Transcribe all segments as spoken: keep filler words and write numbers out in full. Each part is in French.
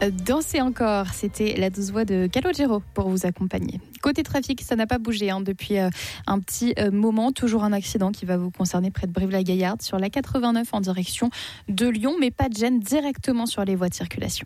Danser encore, c'était la douce voix de Calogero pour vous accompagner. Côté trafic, ça n'a pas bougé hein, depuis euh, un petit euh, moment. Toujours un accident qui va vous concerner près de Brive-la-Gaillarde sur la quatre-vingt-neuf en direction de Lyon, mais pas de gêne directement sur les voies de circulation.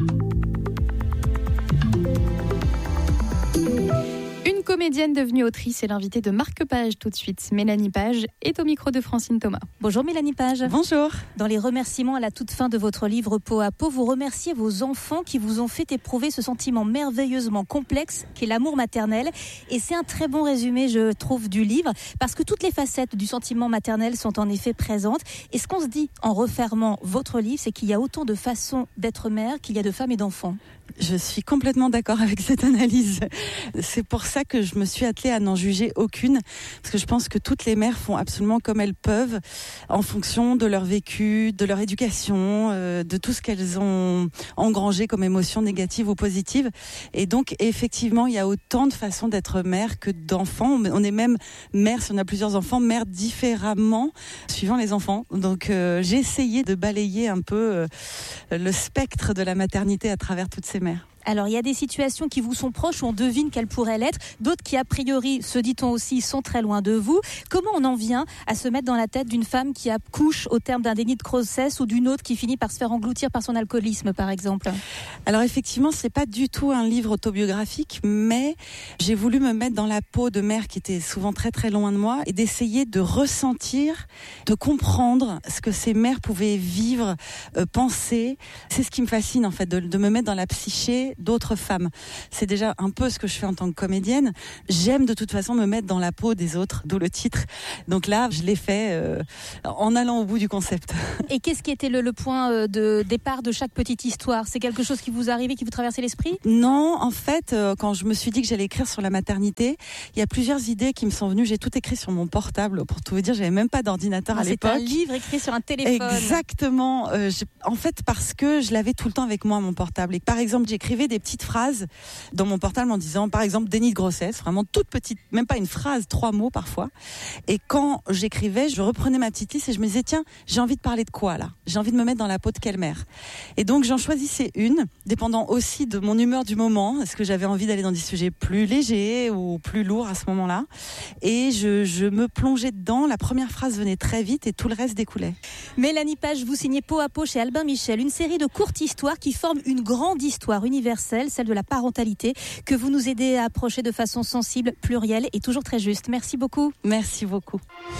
Une comédienne devenue autrice est l'invitée de Marque Page tout de suite. Mélanie Page est au micro de Francine Thomas. Bonjour Mélanie Page. Bonjour. Dans les remerciements à la toute fin de votre livre Peau à peau, vous remerciez vos enfants qui vous ont fait éprouver ce sentiment merveilleusement complexe qu'est l'amour maternel. Et c'est un très bon résumé, je trouve, du livre, parce que toutes les facettes du sentiment maternel sont en effet présentes. Et ce qu'on se dit en refermant votre livre, c'est qu'il y a autant de façons d'être mère qu'il y a de femmes et d'enfants. Je suis complètement d'accord avec cette analyse. C'est pour ça que je me suis attelée à n'en juger aucune, parce que je pense que toutes les mères font absolument comme elles peuvent, en fonction de leur vécu, de leur éducation, euh, de tout ce qu'elles ont engrangé comme émotions négatives ou positives. Et donc, effectivement, il y a autant de façons d'être mère que d'enfants. On est même mère, si on a plusieurs enfants, mère différemment, suivant les enfants. Donc, euh, j'ai essayé de balayer un peu euh, le spectre de la maternité à travers toutes ces mères. Alors, il y a des situations qui vous sont proches où on devine qu'elles pourraient l'être, d'autres qui, a priori, se dit-on aussi, sont très loin de vous. Comment on en vient à se mettre dans la tête d'une femme qui accouche au terme d'un déni de grossesse ou d'une autre qui finit par se faire engloutir par son alcoolisme, par exemple ? Alors, effectivement, c'est pas du tout un livre autobiographique, mais j'ai voulu me mettre dans la peau de mères qui étaient souvent très très loin de moi et d'essayer de ressentir, de comprendre ce que ces mères pouvaient vivre, euh, penser. C'est ce qui me fascine, en fait, de, de me mettre dans la psyché d'autres femmes. C'est déjà un peu ce que je fais en tant que comédienne. J'aime de toute façon me mettre dans la peau des autres, d'où le titre. Donc là, je l'ai fait euh, en allant au bout du concept. Et qu'est-ce qui était le, le point de départ de chaque petite histoire ? C'est quelque chose qui vous arrivait, qui vous traversait l'esprit ? Non, en fait, euh, quand je me suis dit que j'allais écrire sur la maternité, il y a plusieurs idées qui me sont venues. J'ai tout écrit sur mon portable. Pour tout vous dire, j'avais même pas d'ordinateur ah, à l'époque. C'est un livre écrit sur un téléphone. Exactement. Euh, en fait, parce que je l'avais tout le temps avec moi, mon portable. Et par exemple, j'écrivais des petites phrases dans mon portable en disant, par exemple, déni de grossesse, vraiment toute petite, même pas une phrase, trois mots parfois. Et quand j'écrivais, je reprenais ma petite liste et je me disais, tiens, j'ai envie de parler de quoi là ? J'ai envie de me mettre dans la peau de quelle mère ? Et donc j'en choisissais une, dépendant aussi de mon humeur du moment. Est-ce que j'avais envie d'aller dans des sujets plus légers ou plus lourds à ce moment-là ? Et je, je me plongeais dedans. La première phrase venait très vite et tout le reste découlait. Mélanie Page, vous signez Peau à peau chez Albin Michel, une série de courtes histoires qui forment une grande histoire universelle, celle de la parentalité, que vous nous aidez à approcher de façon sensible, plurielle et toujours très juste. Merci beaucoup. Merci beaucoup.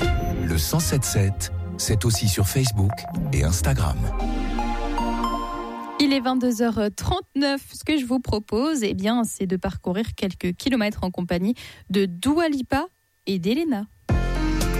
Le cent sept sept, c'est aussi sur Facebook et Instagram. Il est vingt-deux heures trente-neuf. Ce que je vous propose, eh bien, c'est de parcourir quelques kilomètres en compagnie de Dua Lipa et d'Elena.